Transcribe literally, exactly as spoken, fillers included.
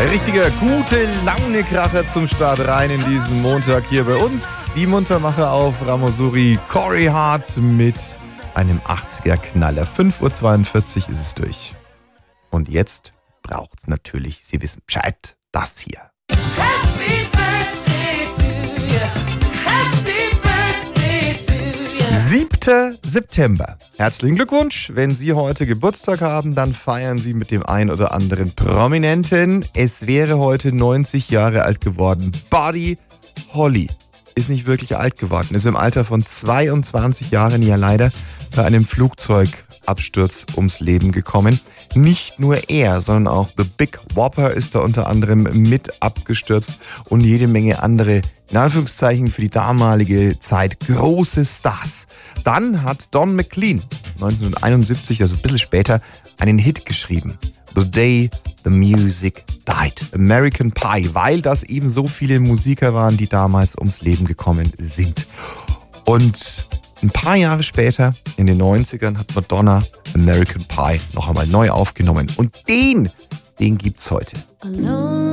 Richtiger gute Launekracher zum Start rein in diesen Montag hier bei uns. Die Muntermacher auf Ramosuri, Corey Hart mit einem achtziger-Knaller. fünf Uhr zweiundvierzig ist es durch. Und jetzt braucht's natürlich, Sie wissen Bescheid, das hier. Happy birthday to you. Happy birthday to you. siebter September. Herzlichen Glückwunsch. Wenn Sie heute Geburtstag haben, dann feiern Sie mit dem ein oder anderen Prominenten. Es wäre heute neunzig Jahre alt geworden. Buddy Holly ist nicht wirklich alt geworden. Ist im Alter von zweiundzwanzig Jahren ja leider bei einem Flugzeugabsturz ums Leben gekommen. Nicht nur er, sondern auch The Big Whopper ist da unter anderem mit abgestürzt und jede Menge andere, in Anführungszeichen für die damalige Zeit, große Stars. Dann hat Don McLean neunzehnhunderteinundsiebzig, also ein bisschen später, einen Hit geschrieben. The Day the Music Died. American Pie, weil das eben so viele Musiker waren, die damals ums Leben gekommen sind. Und ein paar Jahre später, in den neunzigern, hat Madonna American Pie noch einmal neu aufgenommen. Und den, den gibt's heute. Alone.